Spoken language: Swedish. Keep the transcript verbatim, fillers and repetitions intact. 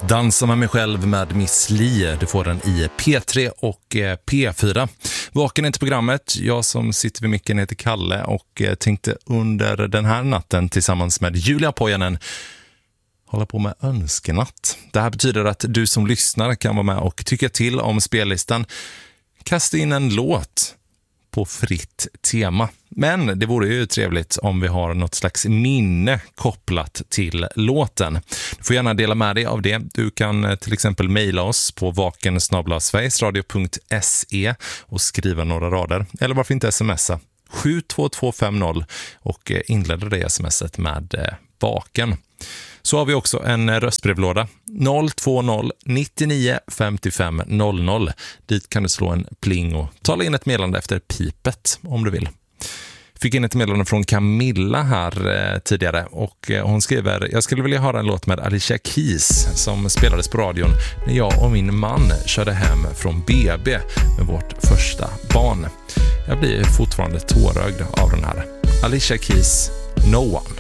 Dansa med mig själv med Miss Li. Du får den i P tre och P fyra. Vaken är till programmet. Jag som sitter vid micken heter Kalle och tänkte under den här natten tillsammans med Julia Pojanen hålla på med önskenatt. Det här betyder att du som lyssnar kan vara med och tycka till om spellistan. Kasta in en låt på fritt tema. Men det vore ju trevligt om vi har något slags minne kopplat till låten. Du får gärna dela med dig av det. Du kan till exempel mejla oss på vaken snabel-a sverigesradio punkt se och skriva några rader. Eller varför inte smsa sju två två fem noll och inleda det smset med vaken. Så har vi också en röstbrevlåda noll två noll nittionio femtiofem noll noll. Dit kan du slå en pling och tala in ett meddelande efter pipet om du vill. Fick in ett meddelande från Camilla här eh, tidigare och eh, hon skriver: jag skulle vilja höra en låt med Alicia Keys som spelades på radion när jag och min man körde hem från B B med vårt första barn. Jag blir fortfarande tårögd av den här. Alicia Keys, No One.